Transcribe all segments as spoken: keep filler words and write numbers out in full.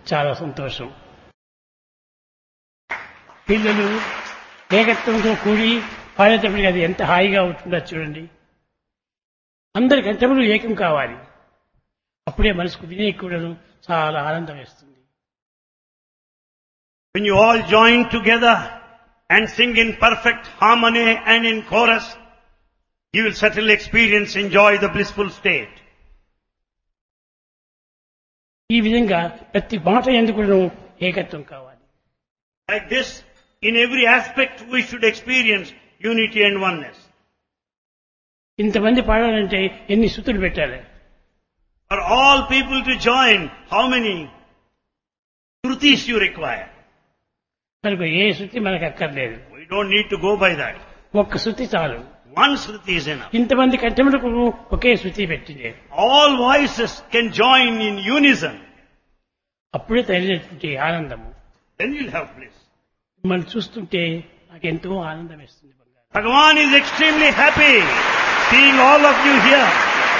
చాలా సంతోషం. పిల్లలు ఏకత్వంతో కూడి పాడేటప్పటికి అది ఎంత హాయిగా ఉంటుందో చూడండి. అందరి కంఠములు ఏకం కావాలి. అప్పుడే మనసుకు వినే కూడా చాలా ఆనందం వేస్తుంది. When you all join together and sing in perfect harmony and in chorus, you will certainly experience, enjoy the blissful state. ఈ విధంగా ప్రతి మాట ఎందుకు ఏకత్వం కావాలి. Like this, in every aspect we should experience unity and oneness. ఇంతమంది పాడాలంటే ఎన్ని శృతులు పెట్టాలి? For all people to join, how many shrutis you require? కనుక ఏ శృతి మనకు అక్కర్లేదు. We don't need to go by that. ఒక్క శృతి చాలు. One shruti is enough. ఇంతమంది కంఠములకు ఒకే శృతి పెట్టింది. All voices can join in unison. అప్పుడే తగినటువంటి ఆనందము. Then you'll have bliss. మనం చూస్తుంటే నాకు ఎంతో ఆనందం వేస్తుంది. Bhagavan is extremely happy seeing all of you here.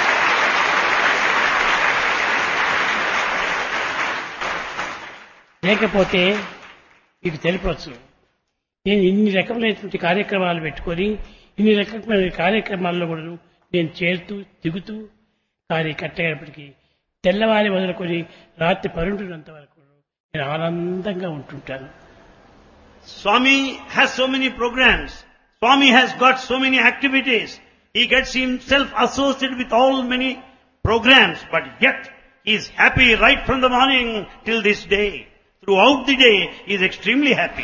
లేకపోతే మీకు తెలిపవచ్చు, నేను ఇన్ని రకములైనటువంటి కార్యక్రమాలు పెట్టుకొని ఇన్ని రకమైన కార్యక్రమాల్లో కూడా నేను చేరుతూ దిగుతూ కానీ కట్టేటప్పటికీ తెల్లవారి మొదలుకొని రాత్రి పరుంటున్నంత వరకు నేను ఆనందంగా ఉంటుంటాను. Swami has so many programs. Swami has got so many activities. He gets himself associated with all many programs, but yet he is happy right from the morning till this day. Throughout the day, he is extremely happy.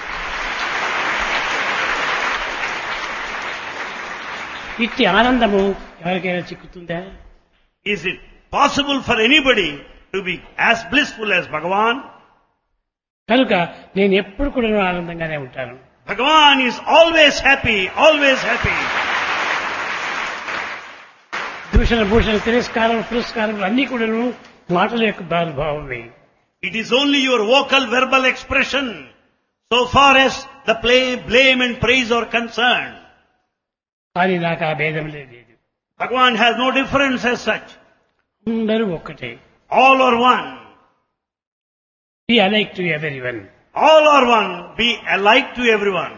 ఇట్టి ఆనందము ఎవరికైనా చిక్కుతుందా? Is it possible for anybody to be as blissful as Bhagavan? కనుక నేను ఎప్పుడు కూడా ఆనందంగానే ఉంటాను. Bhagavan is always happy, always happy. దూషణ భూషణ తిరస్కారం పురస్కారం అన్నీ కూడా మాటల యొక్క భావమే. It is only your vocal verbal expression so far as the play, blame and praise are concerned. కానీ నాకు ఆ భేదం లేదు. Bhagavan has no difference as such. అందరూ ఒక్కటే. All are one. Be alike to everyone. All are one. Be alike to everyone.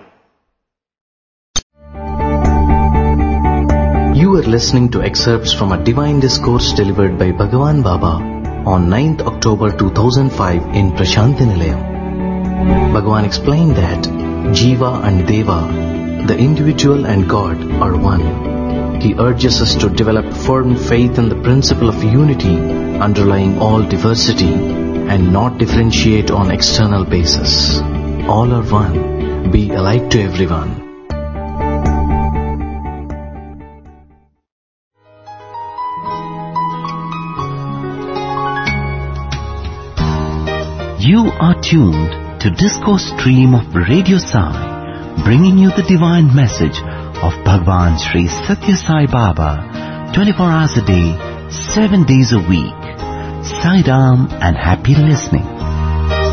You are listening to excerpts from a divine discourse delivered by Bhagavan Baba on ninth October two thousand five in Prashanti Nilayam. Bhagavan explained that Jiva and Deva, the individual and God, are one. He urges us to develop firm faith in the principle of unity underlying all diversity and not differentiate on external basis. All are one. Be alike to everyone. You are tuned to Discourse Stream of Radio Sai, bringing you the divine message of Bhagavan Sri Satya Sai Baba, twenty-four hours a day, seven days a week. Sai Ram and happy listening.